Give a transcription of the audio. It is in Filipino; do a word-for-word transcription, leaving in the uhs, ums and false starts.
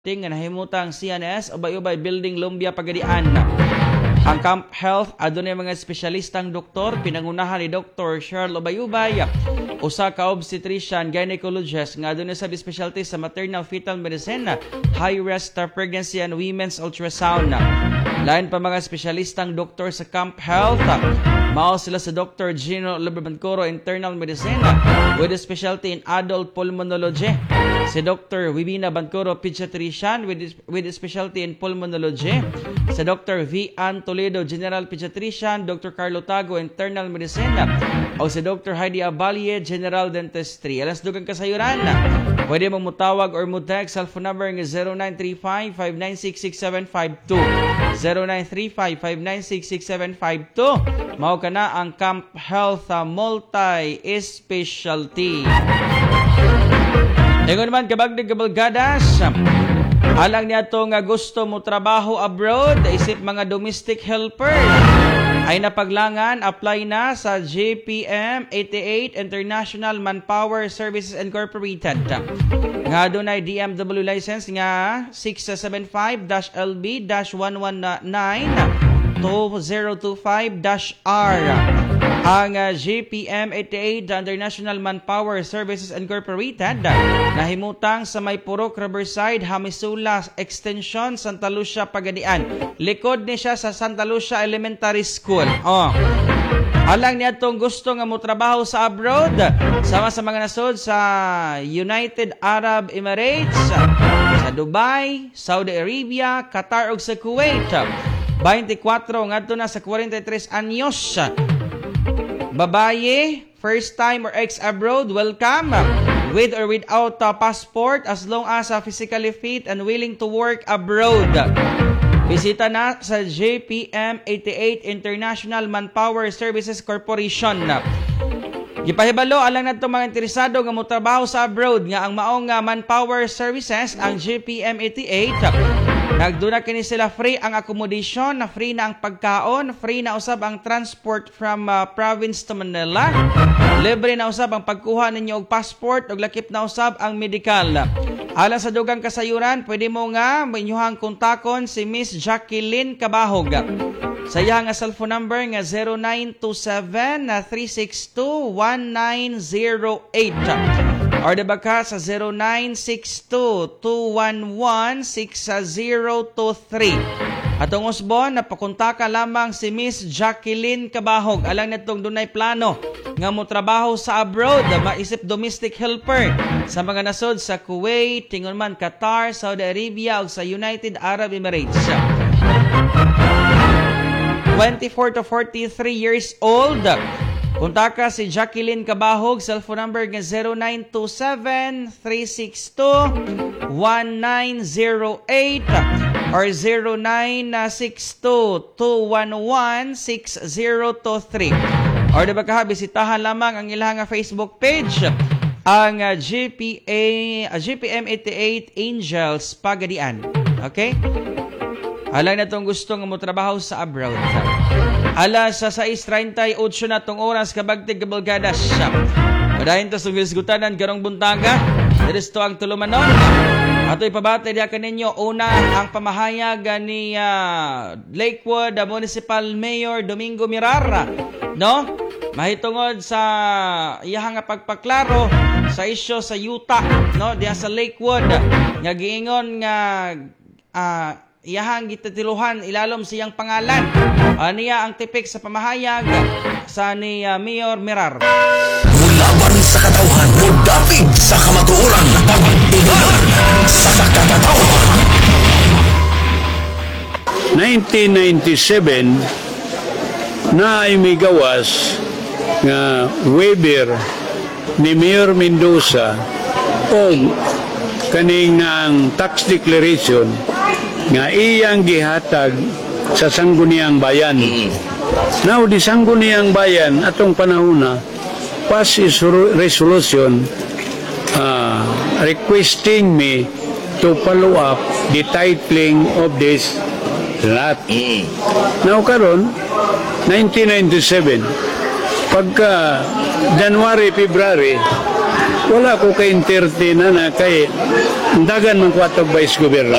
ting nga nahimutang C N S ubay-ubay building Lumbia Pagadian. Ang Camp Health adunay mga espesyalistang doktor pinangunahan ni Doctor Cheryl Ubay-ubay, usa ka obstetrician gynecologist nga adunay subspecialty sa maternal fetal medicine, high risk pregnancy and women's ultrasound. Lain pa mga espesyalistang doktor sa Camp Health, mao sila sa Doctor Gino Leberbancoro internal medicine with a specialty in adult pulmonology, si Doctor Wibina Bancoro pediatrician with with a specialty in pulmonology, si Doctor V. Ann Toledo general pediatrician, Doctor Carlo Tago internal medicine, o si Doctor Heidi Abalie general dentistry. Alas dugang kasayuran, pwede mong mutawag or mo-text cellphone number ng zero nine three five, five nine six, six seven five two, zero nine three five, five nine six, six seven five two. Mao ka na ang Camp Health uh, multi-specialty. Ingon naman kabagdig kabalgadas, alang niya to nga gusto mo trabaho abroad, isip mga domestic helper, ay napaglangan, apply na sa J P M eighty-eight International Manpower Services Incorporated. Nga doon ay D M W license nga six seven five L B one one nine two zero two five R. Ang uh, J P M eighty-eight International Manpower Services Incorporated nahimutang sa may Purok Riverside, Hamisula Extension, Santa Lucia, Pagadian. Likod ni siya sa Santa Lucia Elementary School. Oh. Alang niya itong gusto nga mo trabaho sa abroad, sama sa mga nasod sa United Arab Emirates, sa Dubai, Saudi Arabia, Qatar ug sa Kuwait. twenty-four ngadto na sa forty-three anyos. Babaye, first time or ex-abroad, welcome. With or without a passport, as long as uh, physically fit and willing to work abroad. Bisita na sa J P M eighty-eight International Manpower Services Corporation. Gipahibalo alang nadto mga interesado nga mo trabaho sa abroad nga ang maong uh, manpower services ang J P M eighty-eight. Nagduna kini sila free ang accommodation, na free na ang pagkaon, free na usab ang transport from uh, province to Manila. Libre na usab ang pagkuha ninyo og passport ug lakip na usab ang medical. Alang sa dugang kasayuran, pwede mo nga minyuhang kontakon si Miss Jacqueline Cabahog. Sa iya nga cellphone number nga zero nine two seven, three six two, one nine zero eight. Or diba ka sa zero nine six two, two one one, six zero two three. Atong usbon, napakunta ka lamang si Miss Jacqueline Cabahog. Alang natong dunay plano nga mo trabaho sa abroad, maisip domestic helper sa mga nasod sa Kuwait, tingon man Qatar, Saudi Arabia ug sa United Arab Emirates. twenty-four to forty-three years old. Kuntaka si Jacqueline Cabahog, cellphone number nga zero nine two seven, three six two, one nine zero eight or zero nine six two, two one one, six zero two three. Or diba ka, bisitahan lamang ang ilang Facebook page, ang uh, G P A, uh, G P M eighty-eight Angels Pagadian. Okay? Alang na itong gusto nga mo trabaho sa abroad. Alas sa sais thirty-eight na itong oras kabagtig kabalgadas. Madahin to sugisgutanan karong buntaga. Dito ang tulumanon. Ato ipabatay diya kaninyo. Una, ang pamahayag ni uh, Lakewood uh, Municipal Mayor Domingo Mirara. No? Mahitungod sa iyahang pagpaklaro sa isyo sa yuta, no? Diya sa Lakewood. Nga giingon nga uh, iyahang gitatiluhan ilalom siyang pangalan. Uh, niya ang tipik sa pamahayag sa ni uh, Mayor Mirar. Mulaban sa katauhan, mudapig sa kamatuoran, pagtulunan sa katauhan. nineteen ninety-seven na ay may gawas nga waiver ni Mayor Mendoza o kaning ang tax declaration nga iyang gihatag sa Sangguniang Bayan. Now, di Sangguniang Bayan, atong panahon na, pass is resolution uh, requesting me to follow up the titling of this lot. Now, karon nineteen ninety-seven, pagka January, February, wala ko kay entertain na kay dagan man ko atog vice governor.